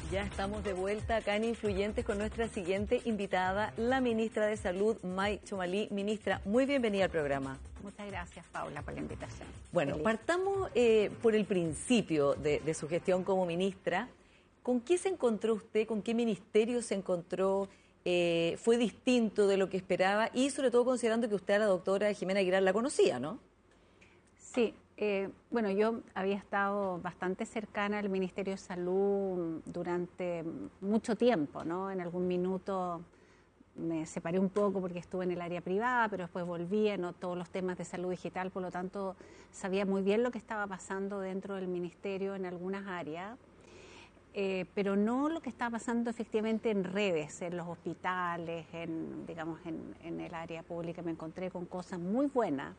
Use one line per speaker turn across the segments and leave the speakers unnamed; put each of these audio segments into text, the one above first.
Ya estamos de vuelta acá en Influyentes con nuestra siguiente invitada, la ministra de Salud, May Chomali. Ministra, muy bienvenida al programa.
Muchas gracias, Paula, por la invitación.
Bueno, partamos por el principio de su gestión como ministra. ¿Con qué se encontró usted? ¿Con qué ministerio se encontró? ¿Fue distinto de lo que esperaba? Y sobre todo considerando que usted a la doctora Jimena Aguilar la conocía, ¿no?
Sí, bueno, yo había estado bastante cercana al Ministerio de Salud durante mucho tiempo, ¿no? En algún minuto me separé un poco porque estuve en el área privada, pero después volví en todos los temas de salud digital, por lo tanto sabía muy bien lo que estaba pasando dentro del ministerio en algunas áreas, pero no lo que estaba pasando efectivamente en redes, en los hospitales, digamos, en el área pública. Me encontré con cosas muy buenas,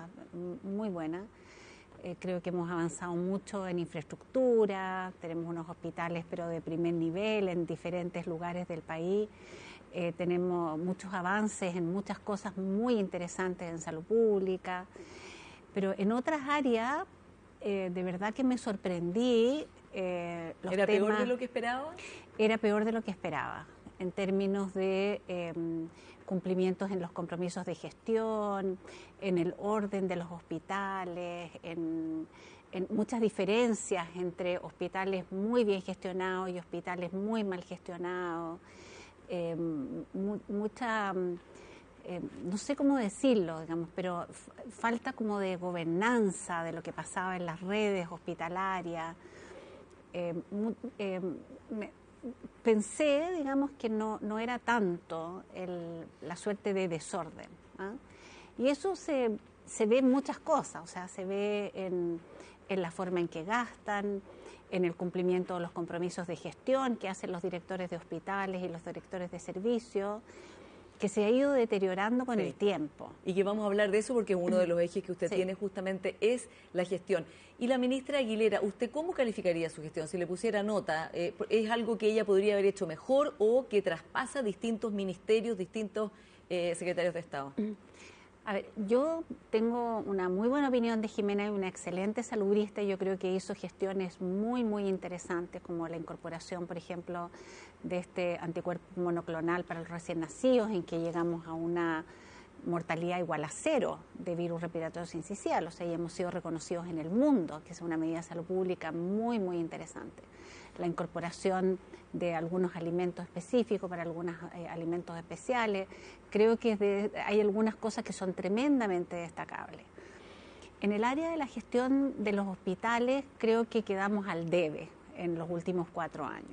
Creo que hemos avanzado mucho en infraestructura, tenemos unos hospitales pero de primer nivel en diferentes lugares del país, tenemos muchos avances en muchas cosas muy interesantes en salud pública, pero en otras áreas de verdad que me sorprendí.
¿Era peor de lo que esperaba?
Era peor de lo que esperaba, en términos de cumplimientos en los compromisos de gestión, en el orden de los hospitales, en muchas diferencias entre hospitales muy bien gestionados y hospitales muy mal gestionados, no sé cómo decirlo, digamos, pero falta como de gobernanza de lo que pasaba en las redes hospitalarias. Pensé, digamos, que no era tanto la suerte de desorden, ¿ah? Y eso se ve en muchas cosas, o sea, se ve en la forma en que gastan, en el cumplimiento de los compromisos de gestión que hacen los directores de hospitales y los directores de servicios, que se ha ido deteriorando con el tiempo.
Y que vamos a hablar de eso porque uno de los ejes que usted tiene justamente es la gestión. Y la ministra Aguilera, ¿usted cómo calificaría su gestión? Si le pusiera nota, ¿es algo que ella podría haber hecho mejor o que traspasa distintos ministerios, distintos secretarios de Estado?
A ver, yo tengo una muy buena opinión de Jimena, y una excelente salubrista. Yo creo que hizo gestiones muy, muy interesantes, como la incorporación, por ejemplo, de este anticuerpo monoclonal para los recién nacidos, en que llegamos a una mortalidad igual a 0 de virus respiratorio sincicial. O sea, y hemos sido reconocidos en el mundo, que es una medida de salud pública muy, muy interesante. La incorporación de algunos alimentos específicos para algunos alimentos especiales. Creo que hay algunas cosas que son tremendamente destacables. En el área de la gestión de los hospitales, creo que quedamos al debe en los últimos 4 años.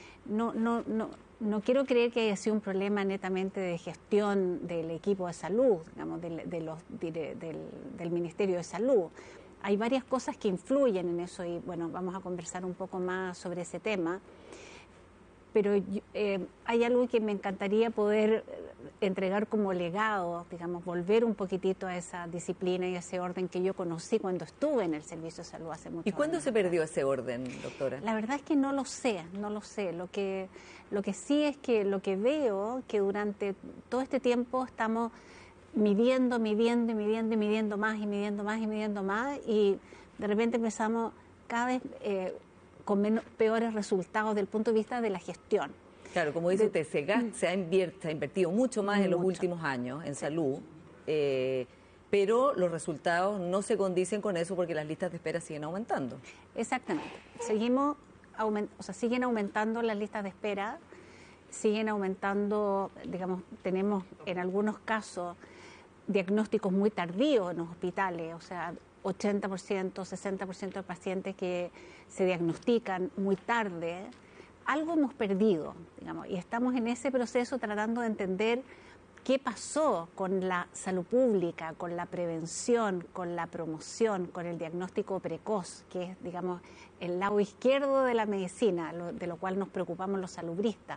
No quiero creer que haya sido un problema netamente de gestión del equipo de salud, digamos, del Ministerio de Salud. Hay varias cosas que influyen en eso y, bueno, vamos a conversar un poco más sobre ese tema. Pero hay algo que me encantaría poder entregar como legado, digamos, volver un poquitito a esa disciplina y a ese orden que yo conocí cuando estuve en el Servicio de Salud hace mucho tiempo.
¿Y cuándo se perdió ese orden, doctora?
La verdad es que no lo sé. Lo que sí es que lo que veo que durante todo este tiempo estamos midiendo más y de repente empezamos cada vez con peores resultados desde el punto de vista de la gestión.
Claro, como dice usted, se ha invertido mucho más en los últimos años en salud, pero los resultados no se condicen con eso porque las listas de espera siguen aumentando.
Exactamente. Siguen aumentando las listas de espera, siguen aumentando, digamos, tenemos en algunos casos diagnósticos muy tardíos en los hospitales, o sea, 80%, 60% de pacientes que se diagnostican muy tarde. Algo hemos perdido, digamos, y estamos en ese proceso tratando de entender qué pasó con la salud pública, con la prevención, con la promoción, con el diagnóstico precoz, que es, digamos, el lado izquierdo de la medicina, de lo cual nos preocupamos los salubristas.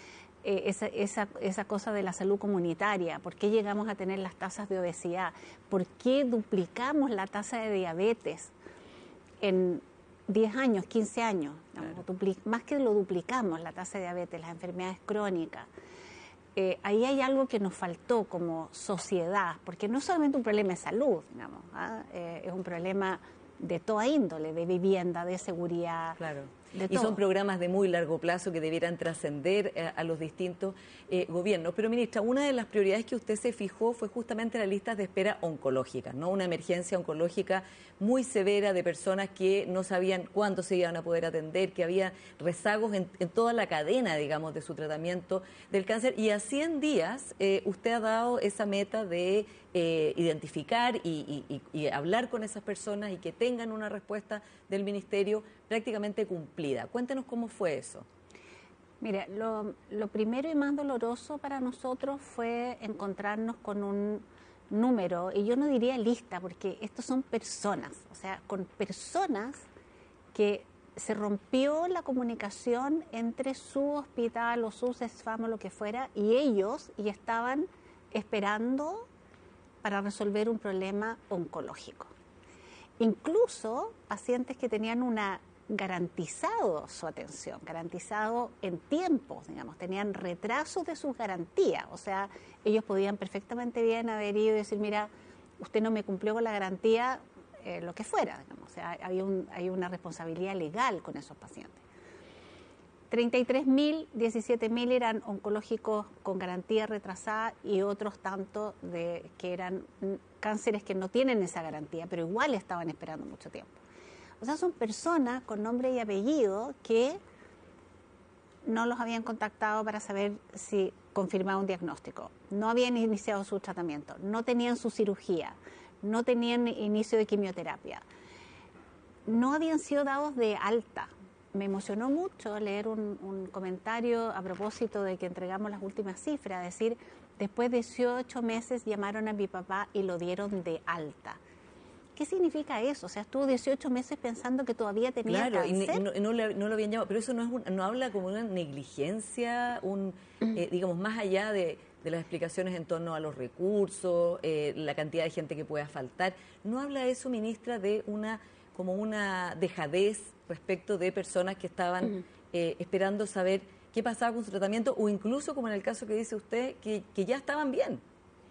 Esa cosa de la salud comunitaria, por qué llegamos a tener las tasas de obesidad, por qué duplicamos la tasa de diabetes en 10 años, 15 años, claro. Más que lo duplicamos la tasa de diabetes, las enfermedades crónicas. Ahí hay algo que nos faltó como sociedad, porque no es solamente un problema de salud, digamos, es un problema de toda índole, de vivienda, de seguridad,
claro. Y son programas de muy largo plazo que debieran trascender a los distintos gobiernos. Pero, ministra, una de las prioridades que usted se fijó fue justamente las listas de espera oncológicas, ¿no? Una emergencia oncológica muy severa de personas que no sabían cuándo se iban a poder atender, que había rezagos en toda la cadena, digamos, de su tratamiento del cáncer. Y a 100 días usted ha dado esa meta de identificar y hablar con esas personas y que tengan una respuesta del Ministerio prácticamente cumplida. Cuéntenos cómo fue eso.
Mira, lo primero y más doloroso para nosotros fue encontrarnos con un número, y yo no diría lista, porque estos son personas, o sea, con personas que se rompió la comunicación entre su hospital o su CESFAM o lo que fuera, y ellos y estaban esperando para resolver un problema oncológico. Incluso pacientes que tenían garantizado su atención, garantizado en tiempos, digamos, tenían retrasos de sus garantías, o sea, ellos podían perfectamente bien haber ido y decir, mira, usted no me cumplió con la garantía, lo que fuera, digamos, o sea, hay una responsabilidad legal con esos pacientes. 33.000, 17.000 eran oncológicos con garantía retrasada y otros tantos que eran cánceres que no tienen esa garantía, pero igual estaban esperando mucho tiempo. O sea, son personas con nombre y apellido que no los habían contactado para saber si confirmaba un diagnóstico, no habían iniciado su tratamiento, no tenían su cirugía, no tenían inicio de quimioterapia, no habían sido dados de alta. Me emocionó mucho leer un comentario a propósito de que entregamos las últimas cifras, decir, después de 18 meses llamaron a mi papá y lo dieron de alta. ¿Qué significa eso? O sea, estuvo 18 meses pensando que todavía tenía cáncer.
Claro, y no lo habían llamado, pero eso no habla como una negligencia, digamos, más allá de las explicaciones en torno a los recursos, la cantidad de gente que pueda faltar. ¿No habla eso, ministra, de como una dejadez respecto de personas que estaban esperando saber qué pasaba con su tratamiento o incluso, como en el caso que dice usted, que ya estaban bien?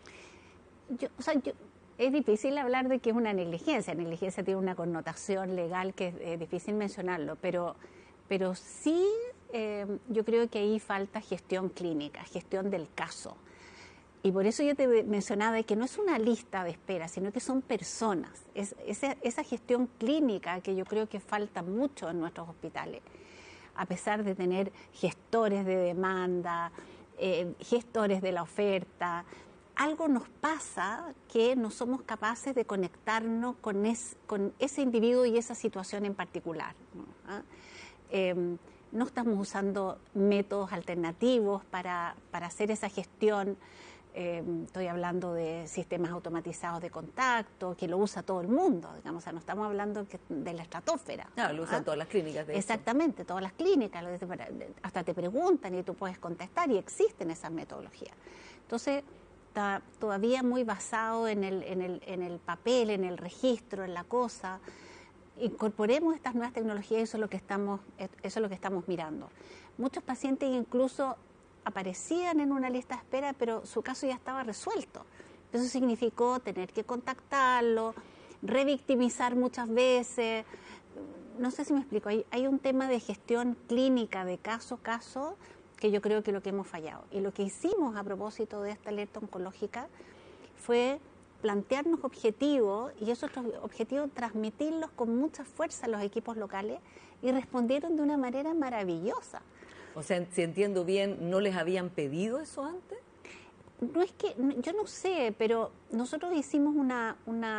Es difícil hablar de que es una negligencia. Negligencia tiene una connotación legal que es difícil mencionarlo, pero sí yo creo que ahí falta gestión clínica, gestión del caso. Y por eso yo te mencionaba que no es una lista de espera, sino que son personas. Esa gestión clínica que yo creo que falta mucho en nuestros hospitales, a pesar de tener gestores de demanda, gestores de la oferta. Algo nos pasa que no somos capaces de conectarnos con ese individuo y esa situación en particular, ¿no? No estamos usando métodos alternativos para hacer esa gestión. Estoy hablando de sistemas automatizados de contacto, que lo usa todo el mundo, digamos, o sea, no estamos hablando de la estratosfera.
No, lo usan todas las clínicas.
Exactamente, todas las clínicas, hasta te preguntan y tú puedes contestar y existen esas metodologías. Entonces, está todavía muy basado en el papel, en el registro, en la cosa. Incorporemos estas nuevas tecnologías y eso es lo que estamos mirando. Muchos pacientes incluso aparecían en una lista de espera, pero su caso ya estaba resuelto. Eso significó tener que contactarlo, revictimizar muchas veces. No sé si me explico, hay un tema de gestión clínica de caso a caso que yo creo que es lo que hemos fallado. Y lo que hicimos a propósito de esta alerta oncológica fue plantearnos objetivos y esos objetivos transmitirlos con mucha fuerza a los equipos locales y respondieron de una manera maravillosa.
O sea, si entiendo bien, ¿no les habían pedido eso antes?
No es que, yo no sé, pero nosotros hicimos una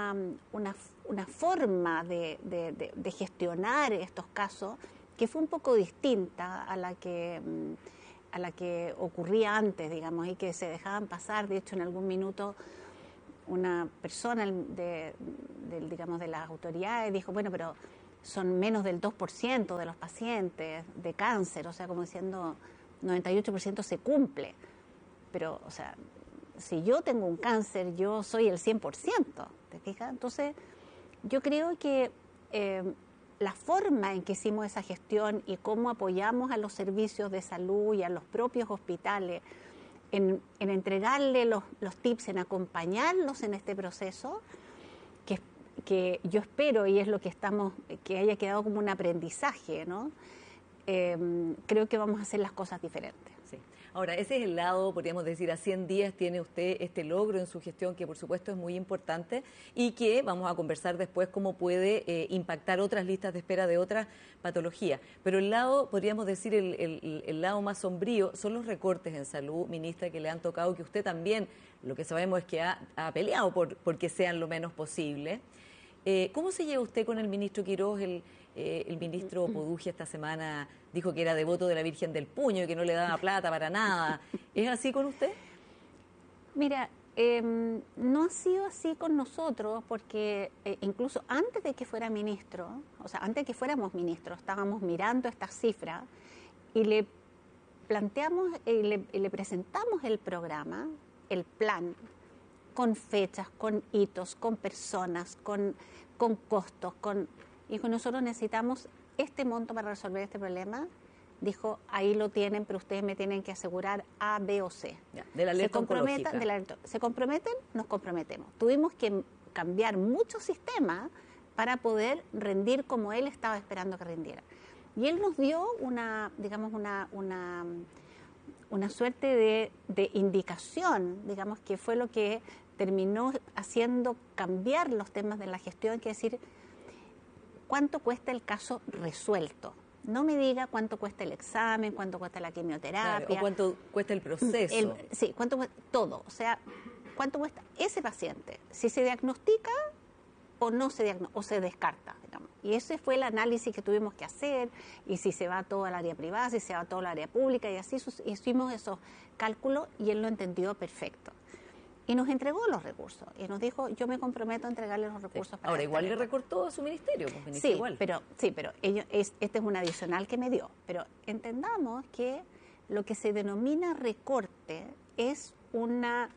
forma de gestionar estos casos que fue un poco distinta a la que ocurría antes, digamos, y que se dejaban pasar. De hecho, en algún minuto una persona de las autoridades dijo, bueno, pero son menos del 2% de los pacientes de cáncer, o sea, como diciendo 98% se cumple. Pero, o sea, si yo tengo un cáncer, yo soy el 100%, ¿te fijas? Entonces, yo creo que la forma en que hicimos esa gestión y cómo apoyamos a los servicios de salud y a los propios hospitales en entregarle los tips, en acompañarlos en este proceso, que yo espero, y es lo que haya quedado como un aprendizaje, ¿no? creo que vamos a hacer las cosas diferentes.
Sí. Ahora, ese es el lado, podríamos decir, a 100 días tiene usted este logro en su gestión que por supuesto es muy importante y que vamos a conversar después cómo puede impactar otras listas de espera de otras patologías. Pero el lado, podríamos decir, el lado más sombrío son los recortes en salud, ministra, que le han tocado, que usted también, lo que sabemos es que ha peleado por que sean lo menos posible. ¿Cómo se lleva usted con el ministro Quirós? El ministro Poduje esta semana dijo que era devoto de la Virgen del Puño y que no le daba plata para nada. ¿Es así con usted?
Mira, no ha sido así con nosotros porque incluso antes de que fuera ministro, o sea, antes de que fuéramos ministros, estábamos mirando estas cifras y le planteamos y le presentamos el programa, el plan, con fechas, con hitos, con personas, con costos, y con nosotros necesitamos este monto para resolver este problema. Dijo, ahí lo tienen, pero ustedes me tienen que asegurar A, B o C.
Ya, de la alerta oncológica.
Se comprometen, nos comprometemos. Tuvimos que cambiar muchos sistemas para poder rendir como él estaba esperando que rindiera. Y él nos dio una suerte de indicación, digamos, que fue lo que terminó haciendo cambiar los temas de la gestión, que es decir, ¿cuánto cuesta el caso resuelto? No me diga cuánto cuesta el examen, cuánto cuesta la quimioterapia.
Claro, o cuánto cuesta el proceso.
Sí, cuánto cuesta todo. O sea, cuánto cuesta ese paciente. Si se diagnostica o no se diagnostica, o se descarta, digamos. Y ese fue el análisis que tuvimos que hacer, y si se va todo al área privada, si se va todo al área pública, y así hicimos esos cálculos y él lo entendió perfecto. Y nos entregó los recursos y nos dijo, yo me comprometo a entregarle los recursos.
Sí. Ahora, igual le recortó a su ministerio. Pues, ministro,
sí,
igual.
pero este es un adicional que me dio. Pero entendamos que lo que se denomina recorte es una...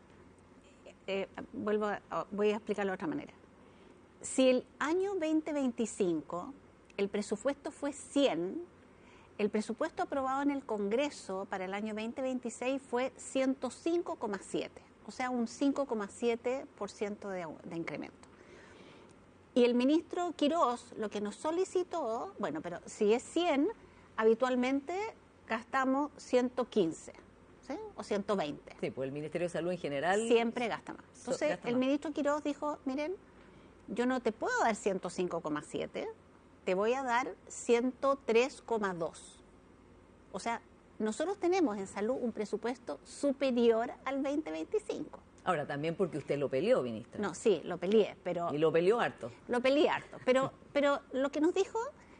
voy a explicarlo de otra manera. Si el año 2025 el presupuesto fue 100, el presupuesto aprobado en el Congreso para el año 2026 fue 105,7. O sea, un 5,7% de incremento. Y el ministro Quirós lo que nos solicitó, bueno, pero si es 100, habitualmente gastamos 115, ¿sí? O 120.
Sí, pues el Ministerio de Salud en general...
Siempre gasta más. Entonces, el ministro Quirós dijo, miren, yo no te puedo dar 105,7, te voy a dar 103,2. O sea, nosotros tenemos en salud un presupuesto superior al 2025.
Ahora, también porque usted lo peleó, ministra.
No, sí, lo peleé, pero...
Y lo peleó harto.
Lo peleé harto, pero lo que nos dijo,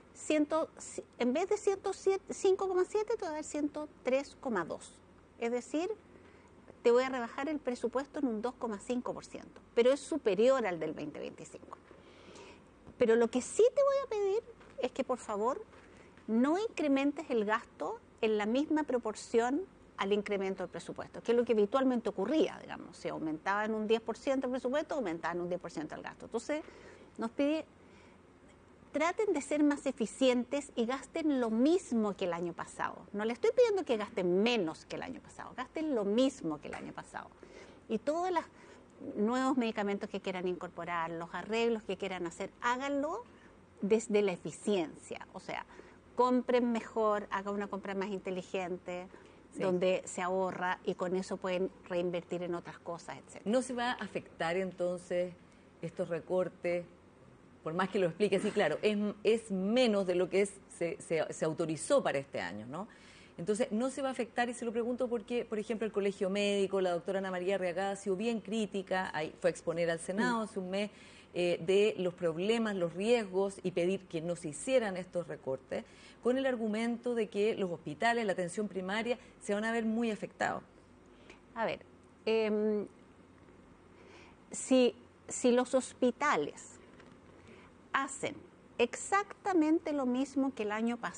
en vez de 105,7, te voy a dar 103,2. Es decir, te voy a rebajar el presupuesto en un 2,5%, pero es superior al del 2025. Pero lo que sí te voy a pedir es que, por favor, no incrementes el gasto en la misma proporción al incremento del presupuesto, que es lo que habitualmente ocurría, digamos. Si aumentaba en un 10% el presupuesto, aumentaba en un 10% el gasto. Entonces, nos pide, traten de ser más eficientes y gasten lo mismo que el año pasado. No le estoy pidiendo que gasten menos que el año pasado, gasten lo mismo que el año pasado. Y todos los nuevos medicamentos que quieran incorporar, los arreglos que quieran hacer, háganlo desde la eficiencia, o sea, compren mejor, hagan una compra más inteligente, sí, donde se ahorra y con eso pueden reinvertir en otras cosas, etc.
¿No se va a afectar entonces estos recortes? Por más que lo explique así, claro, es menos de lo que se autorizó para este año, ¿no? Entonces, no se va a afectar, y se lo pregunto porque, por ejemplo, el Colegio Médico, la doctora Ana María Arriagada ha sido bien crítica, fue a exponer al Senado hace un mes, de los problemas, los riesgos y pedir que no se hicieran estos recortes, con el argumento de que los hospitales, la atención primaria, se van a ver muy afectados.
A ver, si los hospitales hacen exactamente lo mismo que el año pasado,